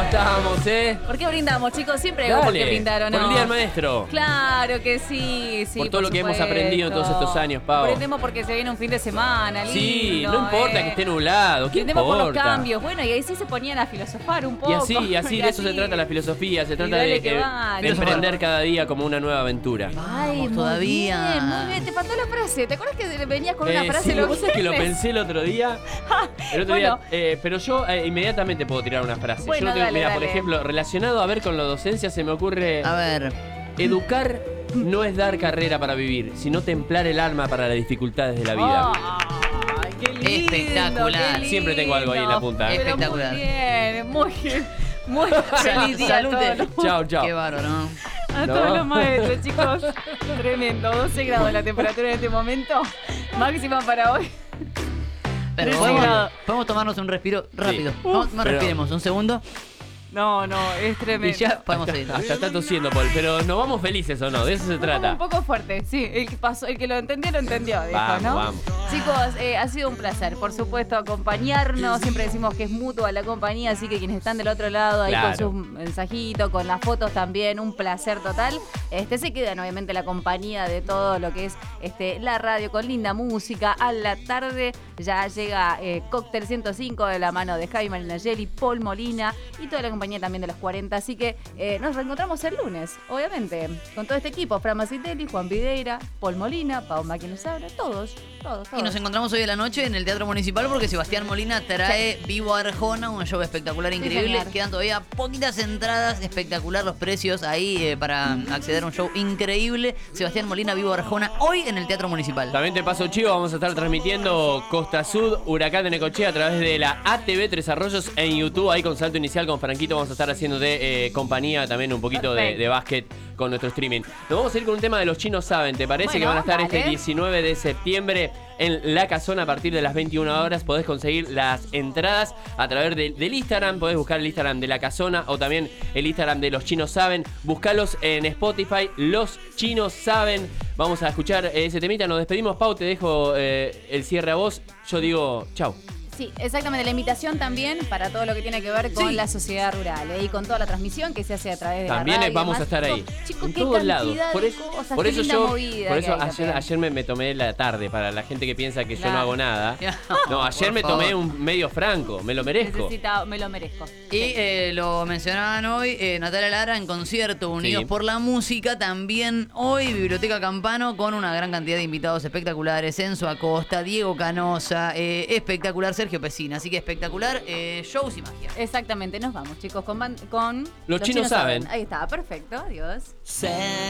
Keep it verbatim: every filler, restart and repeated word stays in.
estamos, ¿eh? ¿Por qué brindamos, chicos? Siempre hay algo por qué brindar, ¿o no? Por el Día del Maestro. Claro que sí, sí. Por todo por lo que hemos supuesto. aprendido en todos estos años, Pau. Brindemos porque se viene un fin de semana, lindo. Sí, no importa eh. que esté nublado, ¿qué Brindemos importa? por los cambios. Bueno, y ahí sí se ponían a filosofar un poco. Y así, y así, y de eso así. se trata la filosofía, se trata dale de, que eh, va, de no emprender importa. cada día como una nueva aventura. Ay, muy todavía. bien, muy bien. Te faltó la frase. ¿Te acuerdas que venías con una Eh, frase? sí, los vos sabés que lo viernes? pensé el otro día. El otro Bueno. día eh, pero yo eh, inmediatamente puedo tirar una frase. Bueno, yo no tengo, dale, mira, por dale. ejemplo, relacionado a ver con la docencia, se me ocurre. A ver. Educar no es dar carrera para vivir, sino templar el alma para las dificultades de la vida. Ay, qué lindo, Espectacular. qué lindo. Siempre tengo algo ahí en la punta. Pero Espectacular. Muy bien, muy, muy feliz día a todos Salute. los- Chao, chao. Qué bárbaro, ¿no? A No. todos los maestros, chicos. Tremendo. doce grados la temperatura en este momento. Máxima para hoy. Pero Sí, podemos, claro. podemos tomarnos un respiro rápido. Vamos, no pero- respiremos un segundo No, no, es y tremendo. ya podemos seguir. Hasta está tosiendo, Paul, pero nos vamos felices o no, de eso se Un trata. poco fuerte, sí. El que, pasó, el que lo entendió, lo entendió, dijo, Vamos, ¿no? vamos. Chicos, eh, ha sido un placer, por supuesto, acompañarnos. Siempre decimos que es mutua la compañía, así que quienes están del otro lado, ahí Claro. con sus mensajitos, con las fotos también, un placer total. Este se quedan, obviamente, la compañía de todo lo que es este la radio con linda música. A la tarde ya llega eh, Cóctel ciento cinco de la mano de Javi Marinelli, Paul Molina y toda la compañía también de los cuarenta. Así que eh, nos reencontramos el lunes, obviamente, con todo este equipo: Fran Masitelli, Juan Videira, Paul Molina, Pau Máquina Sabra, todos, todos, todos. Y nos encontramos hoy de la noche en el Teatro Municipal porque Sebastián Molina trae Vivo Arjona, un show espectacular, Sí, increíble. señor. Quedan todavía poquitas entradas, espectacular los precios ahí eh, para acceder a un show increíble. Sebastián Molina, Vivo Arjona, hoy en el Teatro Municipal. También te paso chivo, vamos a estar transmitiendo Costa Sud, Huracán de Necochea a través de la A T V Tres Arroyos en YouTube, ahí con Salto Inicial, con Franquito vamos a estar haciendo de eh, compañía, también un poquito de, Perfecto. de básquet con nuestro streaming. Nos vamos a ir con un tema de Los Chinos Saben, ¿te parece? Bueno, que van a estar dale. este diecinueve de septiembre en La Casona a partir de las veintiuna horas. Podés conseguir las entradas a través de- del Instagram, podés buscar el Instagram de La Casona o también el Instagram de Los Chinos Saben. Buscalos en Spotify, Los Chinos Saben. Vamos a escuchar ese temita, nos despedimos. Pau, te dejo eh, el cierre a vos. Yo digo chau. Sí, exactamente. La invitación también para todo lo que tiene que ver con Sí. la sociedad rural, ¿eh? Y con toda la transmisión que se hace a través de También la radio. y vamos demás. a estar ahí. Chicos, chicos, En qué todos cantidad lados. Por de eso, cosas, por qué eso linda yo, movida por que eso hay ayer, también. ayer me, me tomé la tarde. Para la gente que piensa que yo Claro. no hago nada. No, No, ayer por me favor. tomé un medio franco. Me lo merezco. Necesita, me lo merezco. Y eh, lo mencionaban hoy, eh, Natalia Lara en concierto, Unidos Sí. por la Música. También hoy, Biblioteca Campano, con una gran cantidad de invitados espectaculares. Enzo Acosta, Diego Canosa, eh, espectacular, Sergio Pesina. Así que espectacular, eh, shows y magia. Exactamente, nos vamos, chicos, con... ban- con Los chinos saben. Ahí está, perfecto, adiós.